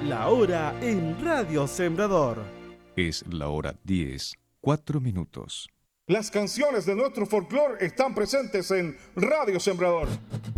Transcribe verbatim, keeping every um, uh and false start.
La hora en Radio Sembrador. Es la hora diez, cuatro minutos. Las canciones de nuestro folclore están presentes en Radio Sembrador.